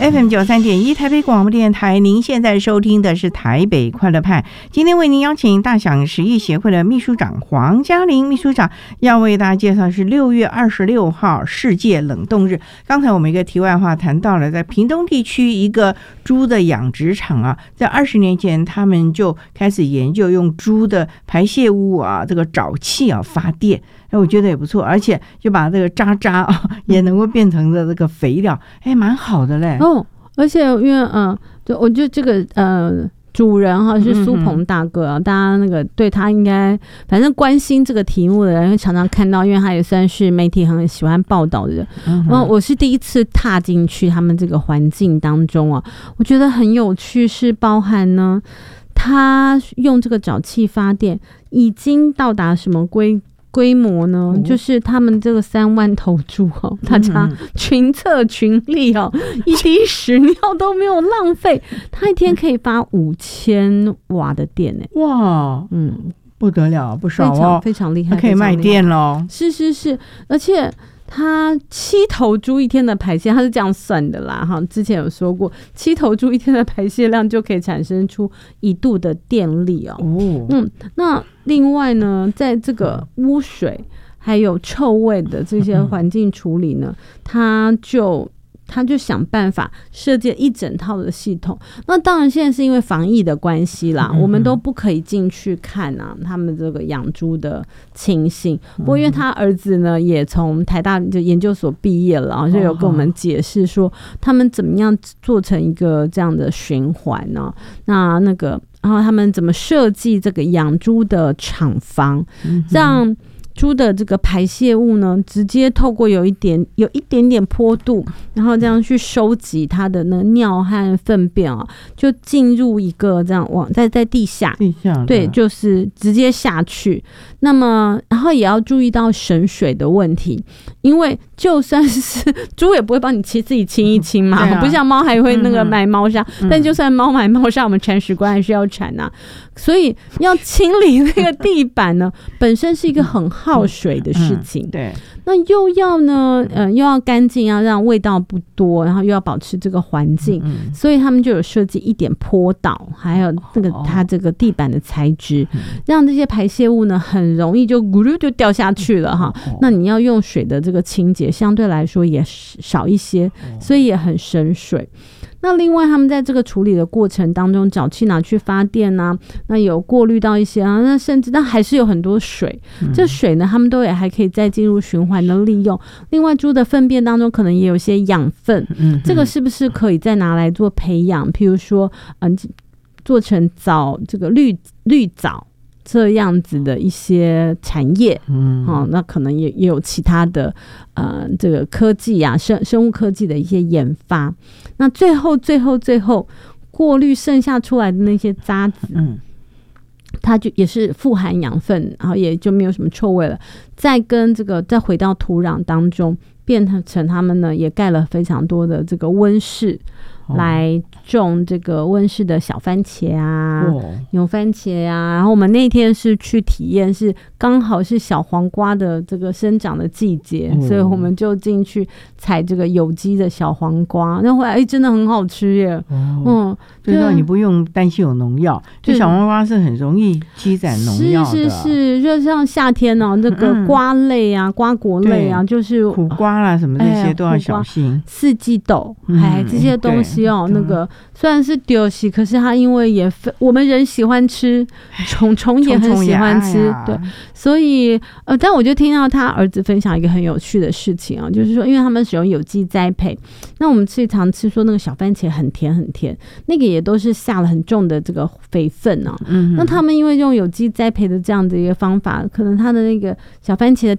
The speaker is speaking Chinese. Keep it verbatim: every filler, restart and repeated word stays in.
F M 九三点一台北广播电台，您现在收听的是台北快乐派。今天为您邀请大享食艺协会的秘书长黄嘉玲秘书长，要为大家介绍是六月二十六号世界冷冻日。刚才我们一个题外话谈到了，在屏东地区一个猪的养殖场啊，在二十年前他们就开始研究用猪的排泄物啊，这个沼气啊发电。哎，我觉得也不错，而且就把这个渣渣啊也能够变成的这个肥料，哎，蛮好的嘞。 哦，而且因为嗯、呃，就我觉得这个呃主人哈是苏鹏大哥啊，嗯、大家那个对他应该反正关心这个题目的人会常常看到，因为他也算是媒体很喜欢报道的人。嗯，我是第一次踏进去他们这个环境当中啊，我觉得很有趣，是包含呢，他用这个沼气发电已经到达什么规。规模呢，就是他们这个三万头猪哦，大家群策群力哦，一滴屎尿都没有浪费，他一天可以发五千瓦的电呢， 哇，嗯，不得了，不少哦， 非常非常厉害， 可以卖电咯。 是是是，而且。它七头猪一天的排泄，它是这样算的啦，哈，之前有说过，七头猪一天的排泄量就可以产生出一度的电力哦。哦，嗯，那另外呢，在这个污水还有臭味的这些环境处理呢，它就。他就想办法设计一整套的系统。那当然现在是因为防疫的关系啦，嗯、我们都不可以进去看啊他们这个养猪的情形。不过因为他儿子呢也从台大就研究所毕业了，然后就有跟我们解释说他们怎么样做成一个这样的循环呢、啊？那那个然后他们怎么设计这个养猪的厂房，让猪的这个排泄物呢，直接透过有一点有一点点坡度，然后这样去收集它的那个尿和粪便啊，就进入一个这样往在在地下， 地下对，就是直接下去。那么，然后也要注意到省水的问题，因为就算是猪也不会帮你清自己清一清嘛，啊、不像猫还会那个买猫砂，嗯、但就算猫买猫砂，我们铲屎官还是要铲啊。所以要清理那个地板呢，本身是一个很耗水的事情。 嗯嗯、对， 那又要呢，呃，又要干净，要让味道不多，然后又要保持这个环境，嗯嗯、所以他们就有设计一点坡道，还有这个它这个地板的材质，哦、让这些排泄物呢很容易就咕噜就掉下去了哈。哦、那你要用水的这个清洁相对来说也少一些，哦、所以也很省水。那另外他们在这个处理的过程当中，沼气拿去发电啊，那有过滤到一些啊，那甚至但还是有很多水，嗯、这水呢他们都也还可以再进入循环的利用。另外猪的粪便当中可能也有些养分，嗯、这个是不是可以再拿来做培养？譬如说，嗯，做成藻这个绿绿藻。这样子的一些产业，嗯，哦，那可能也也有其他的呃，这个科技啊，生生物科技的一些研发。那最后最后最后过滤剩下出来的那些渣子，嗯，它就也是富含养分，然后也就没有什么臭味了。再跟这个再回到土壤当中，变成他们呢也盖了非常多的这个温室。来种这个温室的小番茄啊、哦、牛番茄啊，然后我们那天是去体验，是刚好是小黄瓜的这个生长的季节，哦、所以我们就进去采这个有机的小黄瓜，那回来哎真的很好吃耶。哦、嗯， 所以说你不用担心有农药，就小黄瓜是很容易积攒农药的。 是是是，就像夏天哦，那个瓜类啊、嗯、瓜果类啊，就是苦瓜啦什么这些都要小心。 哎、四季豆，哎、嗯，这些东西。哦，那个虽然是丢弃，可是它因为也我们人喜欢吃虫，虫也很喜欢吃，对，所以呃，但我就听到他儿子分享一个很有趣的事情啊，就是说，因为他们使用有机栽培，那我们最常吃说那个小番茄很甜很甜，那个也都是下了很重的这个肥分啊。嗯，那他们因为用有机栽培的这样的一个方法，可能它的那个小番茄的